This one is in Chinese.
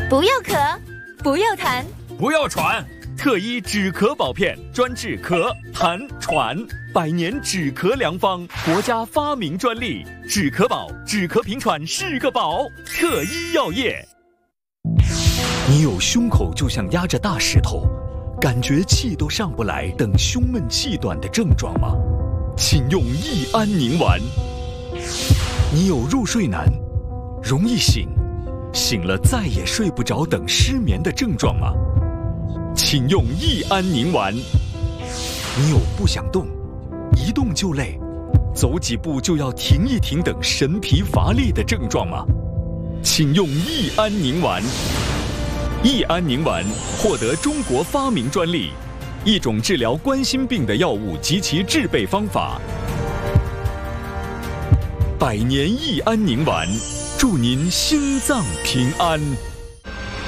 不要咳，不要痰， 不要喘。特医止咳宝片，专治咳、痰、喘，100年止咳良方，国家发明专利。止咳宝，止咳平喘是个宝。特医药业。 你有胸口就像压着大石头，感觉气都上不来等胸闷气短的症状吗？请用益安宁丸。你有入睡难，容易醒，醒了再也睡不着等失眠的症状吗？请用益安宁丸。你有不想动，一动就累，走几步就要停一停等神疲乏力的症状吗？请用益安宁丸。益安宁丸获得中国发明专利，一种治疗冠心病的药物及其制备方法。100年益安宁丸，祝您心脏平安。